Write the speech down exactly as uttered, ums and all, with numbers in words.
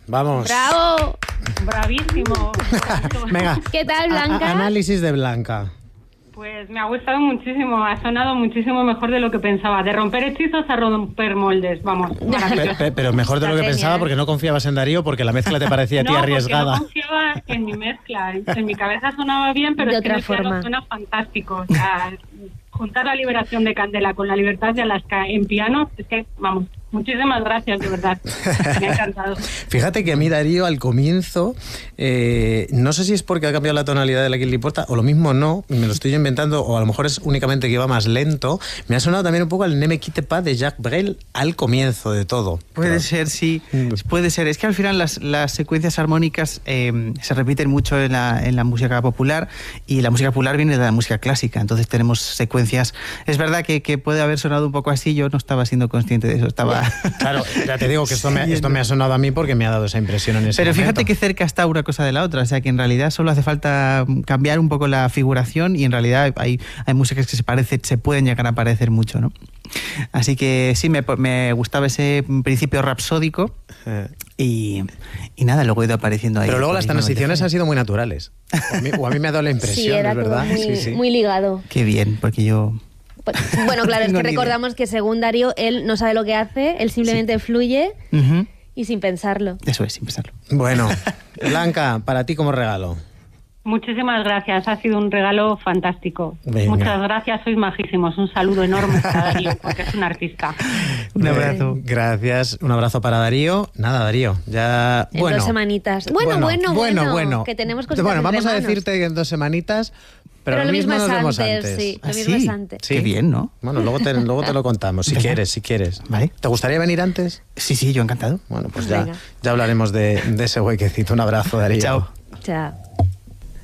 Vamos. ¡Bravo! Bravísimo. Venga. ¿Qué tal, Blanca? A- análisis de Blanca. Pues me ha gustado muchísimo, ha sonado muchísimo mejor de lo que pensaba. De romper hechizos a romper moldes, vamos. Pe- pe- Pero mejor de lo que Está pensaba genial. porque no confiabas en Darío, porque la mezcla te parecía a ti No, arriesgada. porque no confiaba en mi mezcla. En mi cabeza sonaba bien, pero De es que otra en el piano forma. suena fantástico. O sea, juntar la liberación de Candela con la libertad de Alaska en piano, es que, vamos, muchísimas gracias, de verdad. Me ha encantado. Fíjate que a mí Darío al comienzo, eh, no sé si es porque ha cambiado la tonalidad de la que le importa, o lo mismo no, me lo estoy yo inventando, o a lo mejor es únicamente que iba más lento. Me ha sonado también un poco al Ne me quitte pas de Jacques Brel al comienzo de todo. Puede Pero- ser, sí, puede ser. Es que al final las, las secuencias armónicas eh, se repiten mucho en la, en la música popular, y la música popular viene de la música clásica, entonces tenemos secuencias. Es verdad que, que puede haber sonado un poco así, yo no estaba siendo consciente de eso, estaba... Claro, ya te digo que esto me, esto me ha sonado a mí porque me ha dado esa impresión en ese Pero fíjate momento. que cerca está una cosa de la otra, o sea que en realidad solo hace falta cambiar un poco la figuración, y en realidad hay, hay músicas que se parecen, se pueden llegar a parecer mucho, ¿no? Así que sí, me, me gustaba ese principio rapsódico, Eh, y, y nada, luego he ido apareciendo ahí. Pero luego las por ahí, transiciones ¿no? han sido muy naturales. O a mí, o a mí me ha dado la impresión, Sí, era es verdad. todo muy, Sí, sí. muy ligado. Qué bien, porque yo... Pues, bueno, claro, es Tengo que ni idea. recordamos que según Darío, él no sabe lo que hace, él simplemente fluye Ujú. y sin pensarlo. Eso es, sin pensarlo. Bueno, Blanca, para ti como regalo. Muchísimas gracias, ha sido un regalo fantástico. Venga. Muchas gracias, sois majísimos. Un saludo enorme para Darío, porque es un artista. Un abrazo. Eh, gracias, un abrazo para Darío. Nada, Darío, ya... En bueno, dos semanitas. Bueno, bueno, bueno, bueno. que tenemos cositas Bueno, entre vamos a manos. decirte que en dos semanitas, pero, Pero lo mismo nos es vemos antes, antes. sí. Lo ¿Ah, mismo sí? es antes. Sí. Qué bien, ¿no? Bueno, luego te, luego te lo contamos, si Venga. quieres, si quieres. Vale. ¿Te gustaría venir antes? Sí, sí, yo encantado. Bueno, pues ya, Venga. ya hablaremos de, de ese huequecito. Un abrazo, Darío. Chao. Chao.